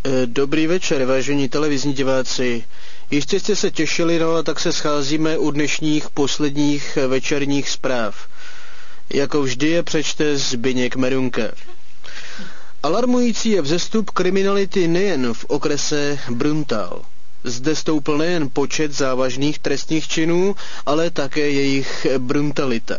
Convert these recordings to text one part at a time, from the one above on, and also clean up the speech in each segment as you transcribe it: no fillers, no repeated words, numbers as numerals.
Dobrý večer, vážení televizní diváci. Jistě jste se těšili, no a tak se scházíme u dnešních posledních večerních zpráv. Jako vždy je přečte Zbyněk Merunka. Alarmující je vzestup kriminality nejen v okrese Bruntál. Zde stoupl nejen počet závažných trestných činů, ale také jejich brutalita.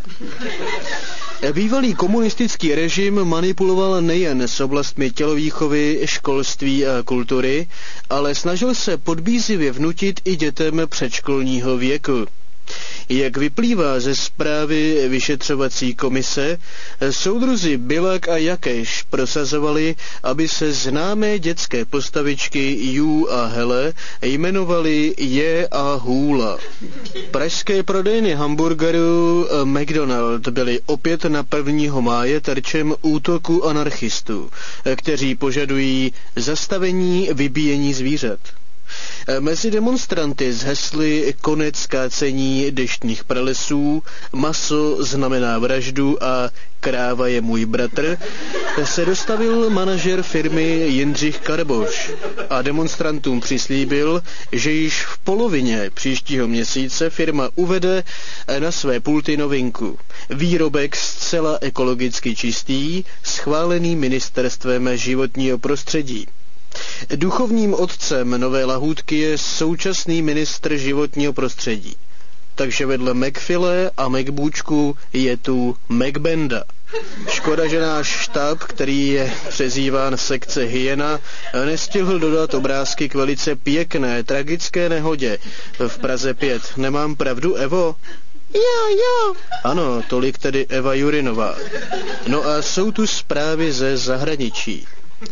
Bývalý komunistický režim manipuloval nejen s oblastmi tělovýchovy, školství a kultury, ale snažil se podbízivě vnutit i dětem předškolního věku. Jak vyplývá ze zprávy vyšetřovací komise, soudruzi Bilak a Jakeš prosazovali, aby se známé dětské postavičky Jú a Hele jmenovaly Je a Hůla. Pražské prodejny hamburgerů McDonald byly opět na 1. máje terčem útoku anarchistů, kteří požadují zastavení vybíjení zvířat. Mezi demonstranty s hesly konec kácení deštných pralesů, maso znamená vraždu a kráva je můj bratr se dostavil manažer firmy Jindřich Karboš a demonstrantům přislíbil, že již v polovině příštího měsíce firma uvede na své pulty novinku. Výrobek zcela ekologicky čistý, schválený ministerstvem životního prostředí. Duchovním otcem nové lahůdky je současný ministr životního prostředí. Takže vedle McFile a McBůčku je tu McBenda. Škoda, že náš štáb, který je přezýván sekce Hyena, nestihl dodat obrázky k velice pěkné, tragické nehodě v Praze 5. Nemám pravdu, Evo? Jo. Ano, tolik tedy Eva Jurinová. No a jsou tu zprávy ze zahraničí.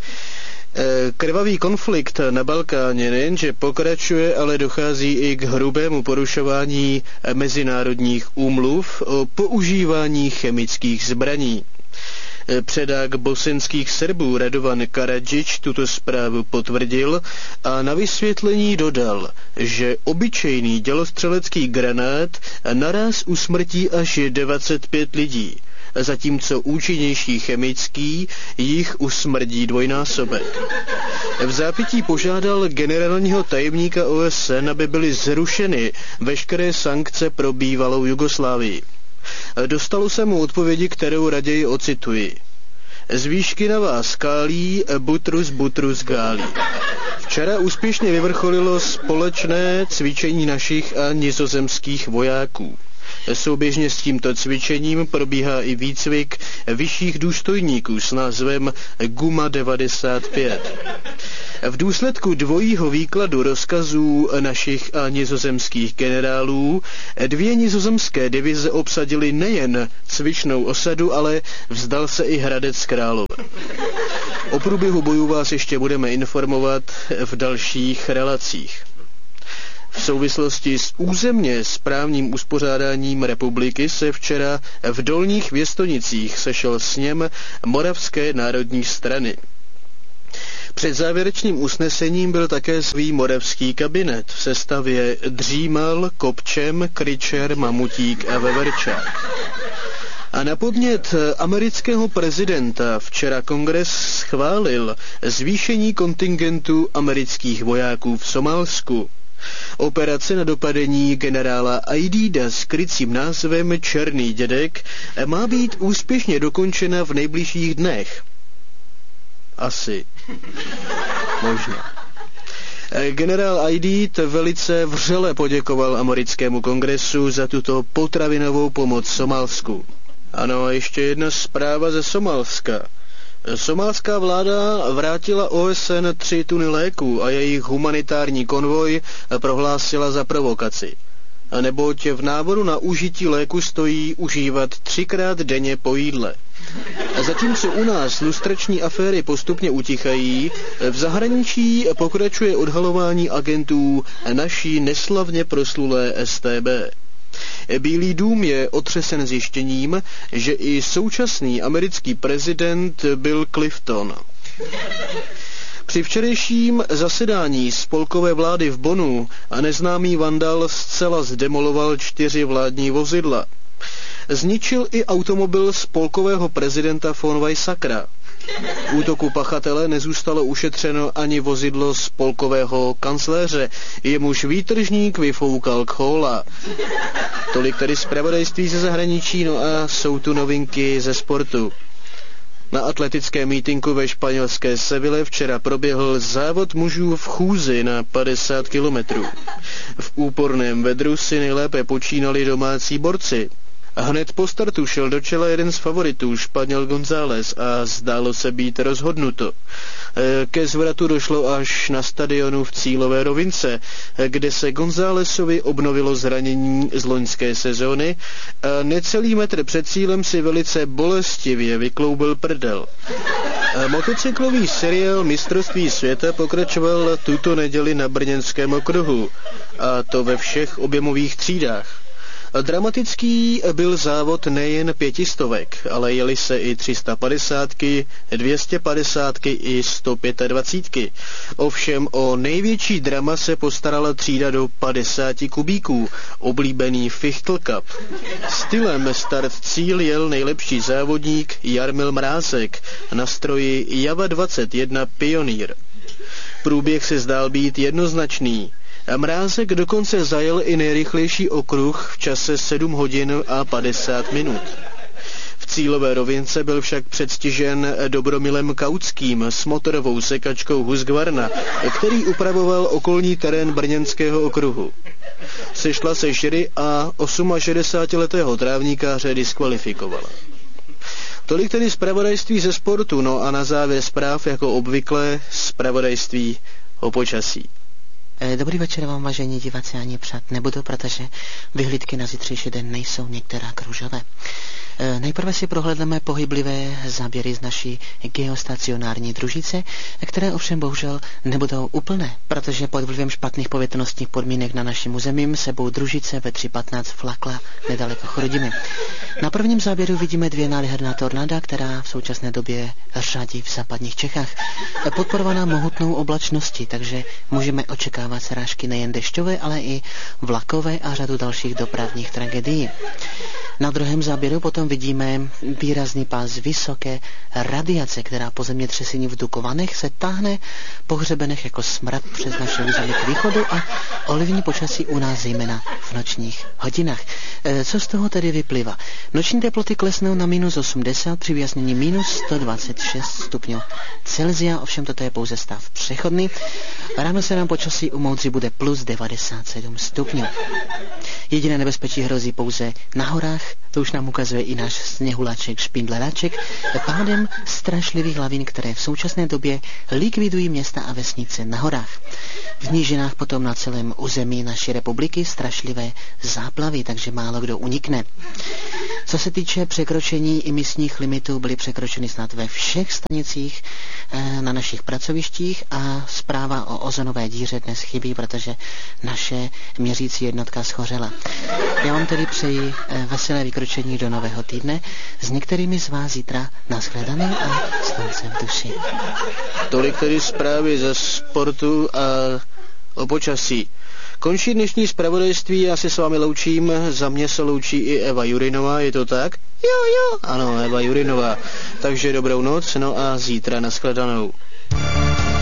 Krvavý konflikt na Balkáně nejenže pokračuje, ale dochází i k hrubému porušování mezinárodních úmluv o používání chemických zbraní. Předák bosenských Srbů Radovan Karadžič tuto zprávu potvrdil a na vysvětlení dodal, že obyčejný dělostřelecký granát naráz usmrtí až 25 lidí, zatímco účinnější chemický jich usmrdí dvojnásobek. V zápětí požádal generálního tajemníka OSN, aby byly zrušeny veškeré sankce pro bývalou Jugoslávii. Dostalo se mu odpovědi, kterou raději ocituji. Z výšky na vás skálí, butrus gálí. Včera úspěšně vyvrcholilo společné cvičení našich a nizozemských vojáků. Souběžně s tímto cvičením probíhá i výcvik vyšších důstojníků s názvem Guma 95. V důsledku dvojího výkladu rozkazů našich a nizozemských generálů 2 nizozemské divize obsadily nejen cvičnou osadu, ale vzdal se i Hradec Králové. O průběhu bojů vás ještě budeme informovat v dalších relacích. V souvislosti s územně správním uspořádáním republiky se včera v Dolních Věstonicích sešel sněm Moravské národní strany. Před závěrečným usnesením byl také svý moravský kabinet v sestavě Dřímal, Kopčem, Kryčer, Mamutík a Veverčák. A na podnět amerického prezidenta včera kongres schválil zvýšení kontingentu amerických vojáků v Somálsku. Operace na dopadení generála Aidida s krycím názvem Černý dědek má být úspěšně dokončena v nejbližších dnech. Asi. Možná. Generál Aidid velice vřele poděkoval americkému kongresu za tuto potravinovou pomoc Somálsku. Ano, a ještě jedna zpráva ze Somálska. Somálská vláda vrátila OSN 3 tuny léků a jejich humanitární konvoj prohlásila za provokaci. Neboť v návodu na užití léku stojí užívat 3krát denně po jídle. A zatímco u nás lustrační aféry postupně utichají, v zahraničí pokračuje odhalování agentů naší neslavně proslulé StB. Bílý dům je otřesen zjištěním, že i současný americký prezident Bill Clinton. Při včerejším zasedání spolkové vlády v Bonnu a neznámý vandal zcela zdemoloval 4 vládní vozidla. Zničil i automobil spolkového prezidenta von Weizsäckera. Útoku pachatele nezůstalo ušetřeno ani vozidlo spolkového kancléře, jemuž výtržník vyfoukal Kohla. Tolik tedy zpravodajství ze zahraničí, no a jsou tu novinky ze sportu. Na atletickém mítinku ve španělské Seville včera proběhl závod mužů v chůzi na 50 kilometrů. V úporném vedru si nejlépe počínali domácí borci. Hned po startu šel do čela jeden z favoritů, Španěl González, a zdálo se být rozhodnuto. Ke zvratu došlo až na stadionu v cílové rovince, kde se Gonzálesovi obnovilo zranění z loňské sezóny a necelý metr před cílem si velice bolestivě vykloubil prdel. Motocyklový seriál Mistrovství světa pokračoval tuto neděli na brněnském okruhu, a to ve všech objemových třídách. Dramatický byl závod nejen 500, ale jeli se i 350, 250 i 125. Ovšem o největší drama se postarala třída do 50 kubíků, oblíbený Fichtl Cup. Stylem start-cíl jel nejlepší závodník Jarmil Mrázek na stroji Java 21 Pionýr. Průběh se zdál být jednoznačný. Mrázek dokonce zajel i nejrychlejší okruh v čase 7 hodin a 50 minut. V cílové rovince byl však předstižen Dobromilem Kautským s motorovou sekačkou Husqvarna, který upravoval okolní terén brněnského okruhu. Sešla se jury a 68letého trávníkáře diskvalifikovala. Tolik tedy zpravodajství ze sportu, no a na závěr zpráv jako obvykle zpravodajství o počasí. Dobrý večer vám, vážení diváci, ani přát nebudu, protože vyhlídky na zítřejší den nejsou některák růžové. Nejprve si prohlédneme pohyblivé záběry z naší geostacionární družice, které ovšem bohužel nebudou úplné, protože pod vlivem špatných povětrnostních podmínek na našem území sebou družice ve 3.15 flakla nedaleko Chrudimi. Na prvním záběru vidíme 2 nádherná tornáda, která v současné době řádí v západních Čechách. Podporovaná mohutnou oblačností, takže můžeme očekávat srážky nejen dešťové, ale i vlakové a řadu dalších dopravních tragédií. Na druhém záběru potom vidíme výrazný pás vysoké radiace, která po zemětřesení v Dukovanech se táhne po hřebenech jako smrad přes naše území k východu a ovlivní počasí u nás zejména v nočních hodinách. Co z toho tedy vyplývá? Noční teploty klesnou na -80 při vyjasnění -126 stupňů Celsia, ovšem toto je pouze stav přechodný. Ráno se nám počasí u Moudři bude +97 stupňů. Jediné nebezpečí hrozí pouze na horách, to už nám ukazuje i náš sněhulaček Špindleráček, pádem strašlivých lavín, které v současné době likvidují města a vesnice na horách. V nížinách potom na celém území naší republiky strašlivé záplavy, takže málo kdo unikne. Co se týče překročení imisních limitů, byly překročeny snad ve všech stanicích na našich pracovištích a zpráva o ozonové díře dnes chybí, protože naše měřící jednotka schořela. Já vám tedy přeji veselé vykročení do nového týdne, s některými z vás zítra nashledanou a sluncem v duši. Tolik tedy zprávy ze sportu a o počasí. Končí dnešní zpravodajství, já se s vámi loučím, za mě se loučí i Eva Jurinová, je to tak? Jo, ano, Eva Jurinová. Takže dobrou noc, no a zítra nashledanou.